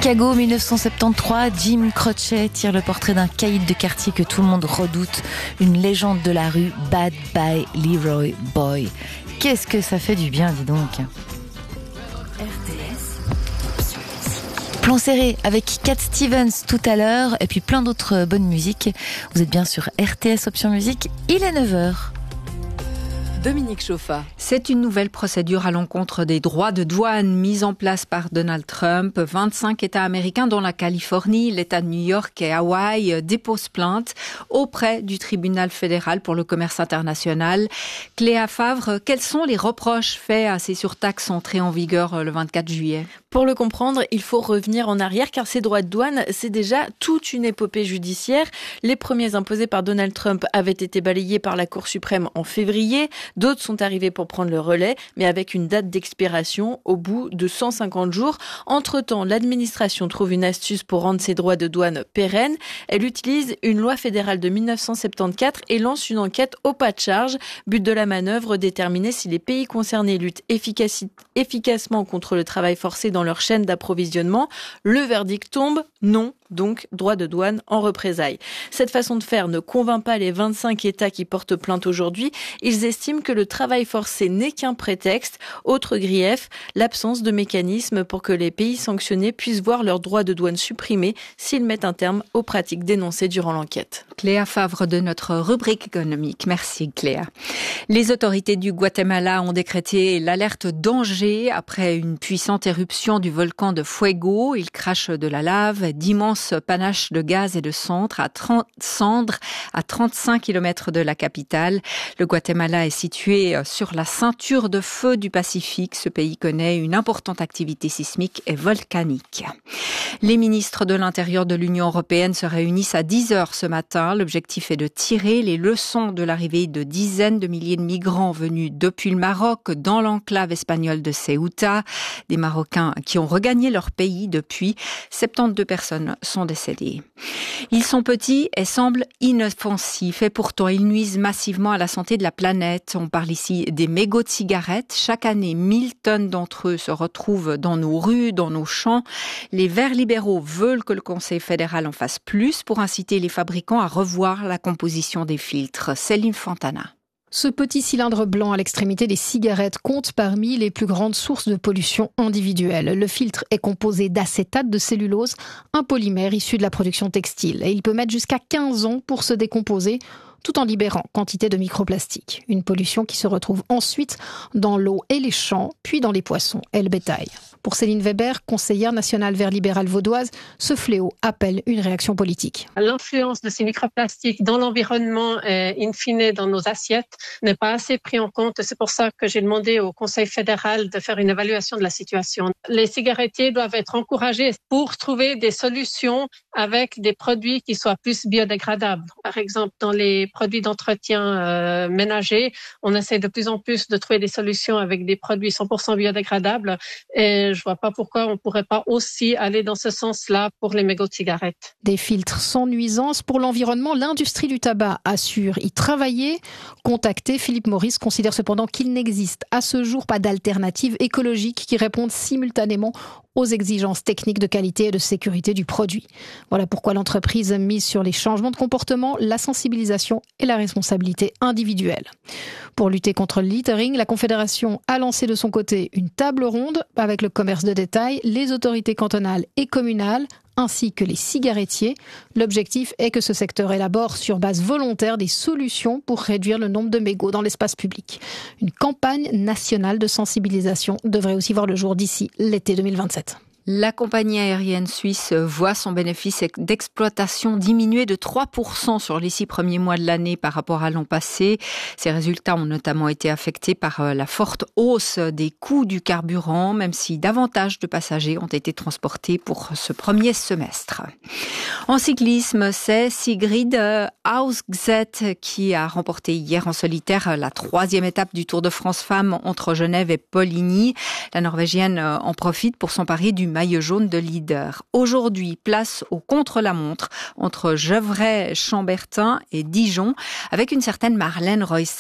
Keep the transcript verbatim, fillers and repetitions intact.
Chicago mille neuf cent soixante-treize, Jim Croce tire le portrait d'un caïd de quartier que tout le monde redoute, une légende de la rue, Bad by Leroy Boy. Qu'est-ce que ça fait du bien, dis donc. R T S. Plan serré avec Cat Stevens tout à l'heure et puis plein d'autres bonnes musiques. Vous êtes bien sur R T S Option Musique, il est neuf heures. Dominique Chauffa. C'est une nouvelle procédure à l'encontre des droits de douane mise en place par Donald Trump. vingt-cinq États américains, dont la Californie, l'État de New York et Hawaï, déposent plainte auprès du tribunal fédéral pour le commerce international. Cléa Favre, quels sont les reproches faits à ces surtaxes entrées en vigueur le vingt-quatre juillet ? Pour le comprendre, il faut revenir en arrière car ces droits de douane, c'est déjà toute une épopée judiciaire. Les premiers imposés par Donald Trump avaient été balayés par la Cour suprême en février. D'autres sont arrivés pour prendre le relais, mais avec une date d'expiration au bout de cent cinquante jours. Entre-temps, l'administration trouve une astuce pour rendre ces droits de douane pérennes. Elle utilise une loi fédérale de mille neuf cent soixante-quatorze et lance une enquête au pas de charge. But de la manœuvre, déterminer si les pays concernés luttent efficaci- efficacement contre le travail forcé dans leur chaîne d'approvisionnement. Le verdict tombe, non. Donc, droit de douane en représailles. Cette façon de faire ne convainc pas les vingt-cinq États qui portent plainte aujourd'hui. Ils estiment que le travail forcé n'est qu'un prétexte. Autre grief, l'absence de mécanisme pour que les pays sanctionnés puissent voir leurs droits de douane supprimés s'ils mettent un terme aux pratiques dénoncées durant l'enquête. Cléa Favre de notre rubrique économique. Merci Cléa. Les autorités du Guatemala ont décrété l'alerte danger après une puissante éruption du volcan de Fuego. Il crache de la lave, d'immenses panache de gaz et de cendres à trente cendres à trente-cinq kilomètres de la capitale. Le Guatemala est situé sur la ceinture de feu du Pacifique. Ce pays connaît une importante activité sismique et volcanique. Les ministres de l'Intérieur de l'Union européenne se réunissent à dix heures ce matin. L'objectif est de tirer les leçons de l'arrivée de dizaines de milliers de migrants venus depuis le Maroc dans l'enclave espagnole de Ceuta. Des Marocains qui ont regagné leur pays depuis. soixante-douze personnes sont décédés. Ils sont petits et semblent inoffensifs et pourtant ils nuisent massivement à la santé de la planète. On parle ici des mégots de cigarettes. Chaque année, mille tonnes d'entre eux se retrouvent dans nos rues, dans nos champs. Les Verts libéraux veulent que le Conseil fédéral en fasse plus pour inciter les fabricants à revoir la composition des filtres. Céline Fontana. Ce petit cylindre blanc à l'extrémité des cigarettes compte parmi les plus grandes sources de pollution individuelle. Le filtre est composé d'acétate de cellulose, un polymère issu de la production textile. Et il peut mettre jusqu'à quinze ans pour se décomposer, tout en libérant quantité de microplastiques. Une pollution qui se retrouve ensuite dans l'eau et les champs, puis dans les poissons et le bétail. Pour Céline Weber, conseillère nationale vert libérale vaudoise, ce fléau appelle une réaction politique. L'influence de ces microplastiques dans l'environnement et in fine dans nos assiettes n'est pas assez pris en compte. C'est pour ça que j'ai demandé au Conseil fédéral de faire une évaluation de la situation. Les cigarettiers doivent être encouragés pour trouver des solutions avec des produits qui soient plus biodégradables. Par exemple, dans les produits d'entretien euh, ménager, on essaie de plus en plus de trouver des solutions avec des produits cent pour cent biodégradables et je vois pas pourquoi on pourrait pas aussi aller dans ce sens-là pour les mégots de cigarettes. Des filtres sans nuisance pour l'environnement, l'industrie du tabac assure y travailler. Contacté, Philippe Maurice considère cependant qu'il n'existe à ce jour pas d'alternative écologique qui répondent simultanément aux exigences techniques de qualité et de sécurité du produit. Voilà pourquoi l'entreprise mise sur les changements de comportement, la sensibilisation et la responsabilité individuelle. Pour lutter contre le littering, la Confédération a lancé de son côté une table ronde avec le commerce de détail, les autorités cantonales et communales, ainsi que les cigarettiers. L'objectif est que ce secteur élabore sur base volontaire des solutions pour réduire le nombre de mégots dans l'espace public. Une campagne nationale de sensibilisation devrait aussi voir le jour d'ici l'été deux mille vingt-sept. La compagnie aérienne suisse voit son bénéfice d'exploitation diminuer de trois pour cent sur les six premiers mois de l'année par rapport à l'an passé. Ces résultats ont notamment été affectés par la forte hausse des coûts du carburant, même si davantage de passagers ont été transportés pour ce premier semestre. En cyclisme, c'est Sigrid Hausgset qui a remporté hier en solitaire la troisième étape du Tour de France Femmes entre Genève et Poligny. La Norvégienne en profite pour s'emparer du maillot jaune de leader. Aujourd'hui, place au contre-la-montre entre Gevrey, Chambertin et Dijon avec une certaine Marlène Reusser.